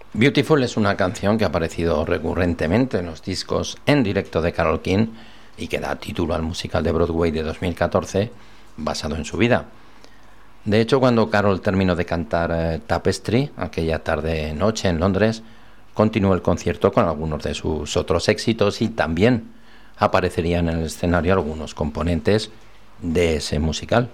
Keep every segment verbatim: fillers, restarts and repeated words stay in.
Beautiful es una canción que ha aparecido recurrentemente en los discos en directo de Carole King y que da título al musical de Broadway de dos mil catorce basado en su vida. De hecho, cuando Carole terminó de cantar eh, Tapestry, aquella tarde-noche en Londres, continuó el concierto con algunos de sus otros éxitos y también aparecerían en el escenario algunos componentes de ese musical.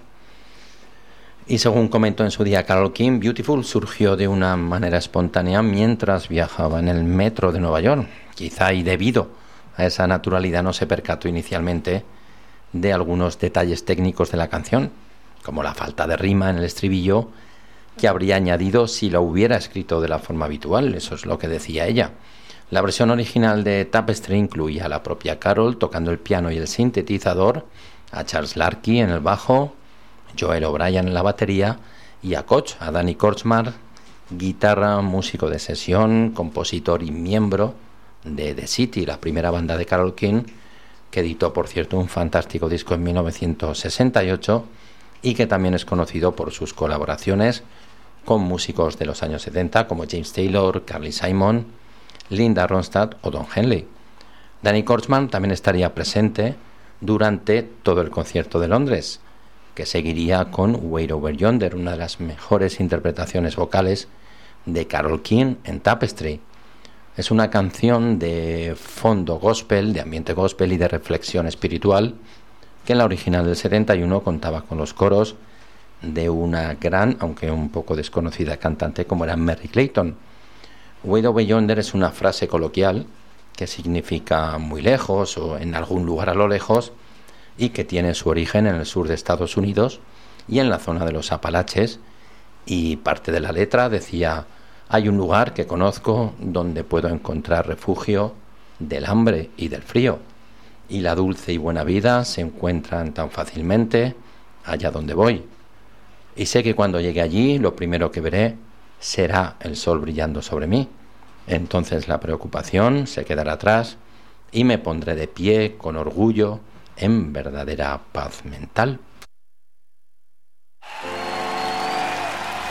Y según comentó en su día Carole King, Beautiful surgió de una manera espontánea mientras viajaba en el metro de Nueva York. Quizá y debido a esa naturalidad no se percató inicialmente de algunos detalles técnicos de la canción, como la falta de rima en el estribillo, que habría añadido si lo hubiera escrito de la forma habitual. Eso es lo que decía ella. La versión original de Tapestry incluía a la propia Carole tocando el piano y el sintetizador, a Charles Larky en el bajo, Joel O'Brien en la batería y a Koch, a Danny Kortchmar, guitarra, músico de sesión, compositor y miembro de The City, la primera banda de Carole King, que editó, por cierto, un fantástico disco en mil novecientos sesenta y ocho y que también es conocido por sus colaboraciones con músicos de los años setenta como James Taylor, Carly Simon, Linda Ronstadt o Don Henley. Danny Kortchmar también estaría presente durante todo el concierto de Londres, que seguiría con Way Over Yonder, una de las mejores interpretaciones vocales de Carole King en Tapestry. Es una canción de fondo gospel, de ambiente gospel y de reflexión espiritual, que en la original del setenta y uno contaba con los coros de una gran, aunque un poco desconocida cantante como era Merry Clayton. Way Over Yonder es una frase coloquial que significa muy lejos o en algún lugar a lo lejos, y que tiene su origen en el sur de Estados Unidos y en la zona de los Apalaches, y parte de la letra decía: hay un lugar que conozco donde puedo encontrar refugio del hambre y del frío, y la dulce y buena vida se encuentran tan fácilmente allá donde voy, y sé que cuando llegue allí lo primero que veré será el sol brillando sobre mí. Entonces la preocupación se quedará atrás y me pondré de pie con orgullo en verdadera paz mental.